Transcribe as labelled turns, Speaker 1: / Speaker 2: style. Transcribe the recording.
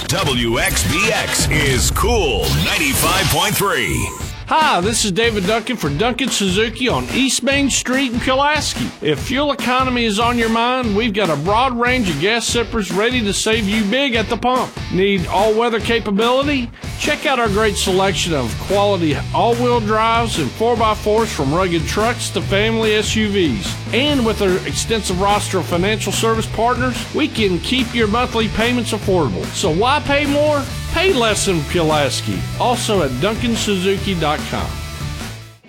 Speaker 1: WXBX is Cool 95.3.
Speaker 2: Hi, this is David Duncan for Duncan Suzuki on East Main Street in Pulaski. If fuel economy is on your mind, we've got a broad range of gas sippers ready to save you big at the pump. Need all-weather capability? Check out our great selection of quality all-wheel drives and 4x4s from rugged trucks to family SUVs. And with our extensive roster of financial service partners, we can keep your monthly payments affordable. So why pay more? Pay less in Pulaski. Also at DuncanSuzuki.com.